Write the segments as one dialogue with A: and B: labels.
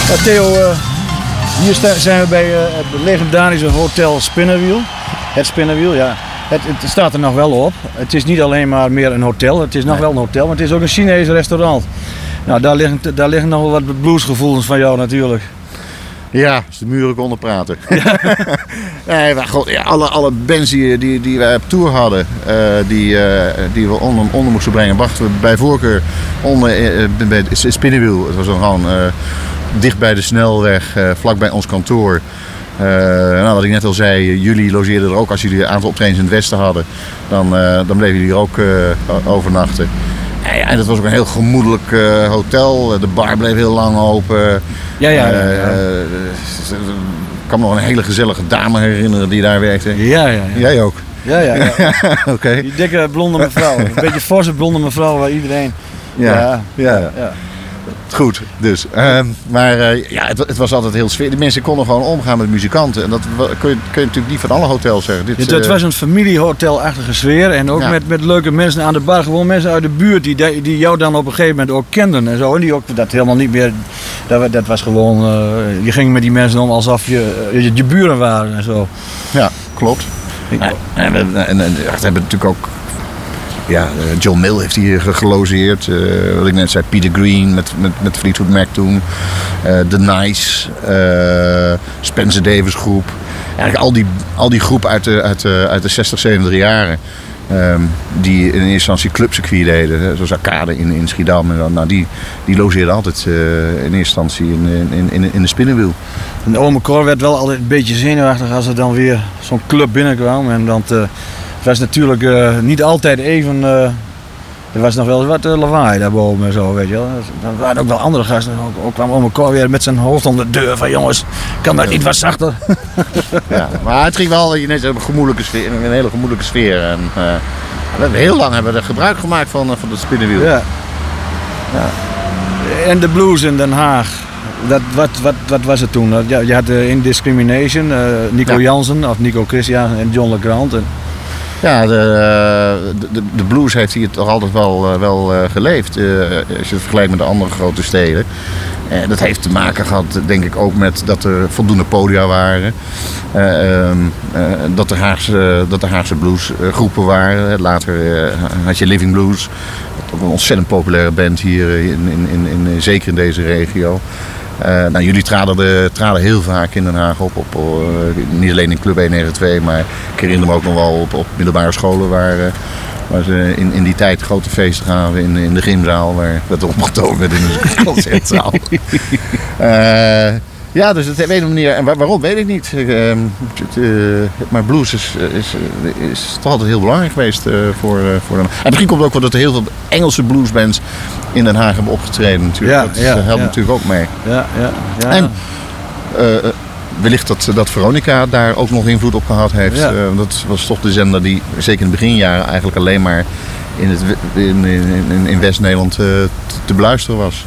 A: Ja, Theo, hier zijn we bij het legendarische Hotel Spinnewiel. Het Spinnewiel, ja. Het staat er nog wel op. Het is niet alleen maar meer een hotel. Het is nog wel een hotel, maar het is ook een Chinees restaurant. Nou, daar liggen nog wel wat bluesgevoelens van jou natuurlijk.
B: Ja, dus de muren konden praten. Ja. Nee, maar god, ja, alle bands die wij op tour hadden, die we onder moesten brengen, brachten we bij voorkeur onder bij het Spinnewiel. Het was dan gewoon dicht bij de snelweg, vlak bij ons kantoor. Nou, wat ik net al zei, jullie logeerden er ook als jullie een aantal optredens in het westen hadden. Dan bleven jullie hier ook overnachten. En dat was ook een heel gemoedelijk hotel. De bar bleef heel lang open.
A: Ja.
B: Ik kan me nog een hele gezellige dame herinneren die daar werkte.
A: Ja.
B: Jij ook?
A: Ja.
B: Oké.
A: Die dikke blonde mevrouw. Een beetje forse blonde mevrouw waar iedereen...
B: Ja. Goed, dus. Het was altijd heel sfeer. De mensen konden gewoon omgaan met muzikanten. En dat kun je natuurlijk niet van alle hotels zeggen.
A: Het was een familiehotelachtige sfeer. En ook met leuke mensen aan de bar. Gewoon mensen uit de buurt die jou dan op een gegeven moment ook kenden. En zo. En die ook dat helemaal niet meer... Dat was gewoon... je ging met die mensen om alsof je buren waren en zo.
B: Ja, klopt. En we hebben natuurlijk ook... Ja, John Mill heeft hier gelogeerd. Wat ik net zei, Peter Green met Fleetwood Mac toen. The Nice, Spencer Davis groep. Eigenlijk al die groep uit de 60, 70 jaren. Die in eerste instantie clubcircuit deden. Zoals Arcade in Schiedam. En dan, die logeerden altijd in eerste instantie in de Spinnewiel.
A: En ome Cor werd wel altijd een beetje zenuwachtig als er dan weer zo'n club binnenkwam. En dan... Het was natuurlijk niet altijd even... er was nog wel eens wat lawaai daarboven en zo, weet je wel. Er waren ook wel andere gasten. Ook kwam ome Cor weer met zijn hoofd onder de deur van... Jongens, kan dat niet wat zachter?
B: Ja, maar het ging wel een hele gemoedelijke sfeer. En, we hebben heel lang er gebruik gemaakt van het Spinnewiel.
A: Ja. En de blues in Den Haag. Wat was het toen? Je had Indiscrimination, Nico Jansen of Nico Christian en John LeGrand.
B: Ja, de blues heeft hier toch altijd wel geleefd. Als je het vergelijkt met de andere grote steden. Dat heeft te maken gehad, denk ik, ook met dat er voldoende podia waren. Dat er Haagse bluesgroepen waren. Later had je Living Blues. Ook een ontzettend populaire band hier, zeker in deze regio. Jullie traden heel vaak in Den Haag op. Niet alleen in Club 192, maar ik herinner me ook nog wel op middelbare scholen waar ze in die tijd grote feesten gaven in de gymzaal, waar dat opgetoond werd in de concertzaal. Dus op een manier, en waarom weet ik niet. Maar blues is toch altijd heel belangrijk geweest voor hem. En misschien komt het ook wel dat er heel veel Engelse bluesbands in Den Haag hebben opgetreden natuurlijk. Dat helpt natuurlijk ook mee. Ja. En wellicht dat Veronica daar ook nog invloed op gehad heeft. Ja. Dat was toch de zender die zeker in de beginjaren eigenlijk alleen maar in West-Nederland te beluisteren was.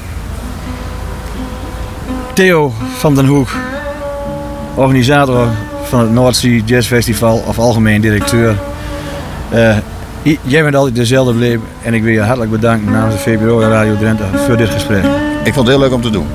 A: Theo van den Hoek, organisator van het Noordzee Jazz Festival of algemeen directeur. Jij bent altijd dezelfde bleef en ik wil je hartelijk bedanken namens de VPRO en Radio Drenthe voor dit gesprek.
B: Ik vond het heel leuk om te doen.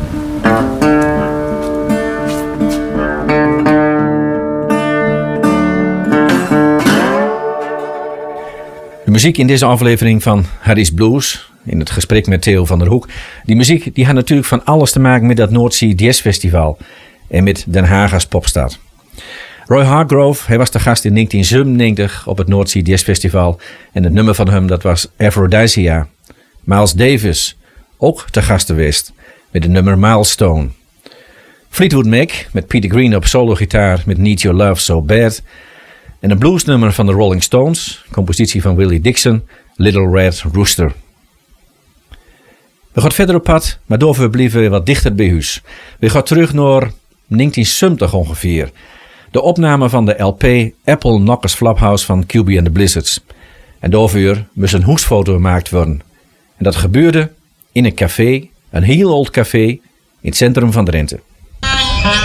C: De muziek in deze aflevering van Harry's Blues, in het gesprek met Theo van der Hoek. Die muziek die had natuurlijk van alles te maken met dat Noordzee Jazz Festival en met Den Haag als popstad. Roy Hargrove, hij was de gast in 1997 op het Noordzee Jazz Festival en het nummer van hem dat was Aphrodisia. Miles Davis, ook te gast geweest met het nummer Milestone. Fleetwood Mac met Peter Green op solo-gitaar met Need Your Love So Bad. En een bluesnummer van de Rolling Stones, compositie van Willie Dixon, Little Red Rooster. We gaan verder op pad, maar door we blijven wat dichter bij huis. We gaan terug naar 1970 ongeveer. De opname van de LP Apple Knockers Flophouse van QB and the Blizzards. En daarvoor moest een hoesfoto gemaakt worden. En dat gebeurde in een café, een heel oud café, in het centrum van Drenthe.